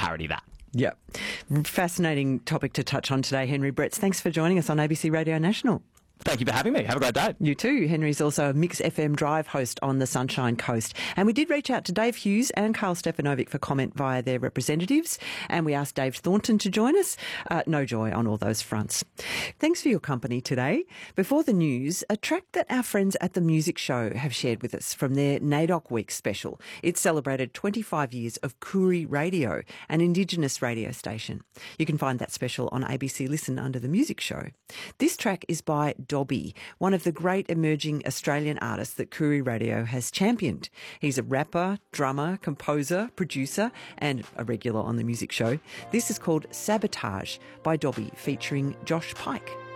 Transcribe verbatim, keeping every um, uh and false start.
parody that. Yeah. Fascinating topic to touch on today, Henry Bretts. Thanks for joining us on A B C Radio National. Thank you for having me. Have a great day. You too. Henry's also a Mix F M Drive host on the Sunshine Coast. And we did reach out to Dave Hughes and Carl Stefanovic for comment via their representatives. And we asked Dave Thornton to join us. Uh, no joy on all those fronts. Thanks for your company today. Before the news, a track that our friends at The Music Show have shared with us from their NAIDOC Week special. It celebrated twenty-five years of Koori Radio, an Indigenous radio station. You can find that special on A B C Listen under The Music Show. This track is by Dobby, one of the great emerging Australian artists that Koori Radio has championed. He's a rapper, drummer, composer, producer, and a regular on The Music Show. This is called Sabotage by Dobby, featuring Josh Pike.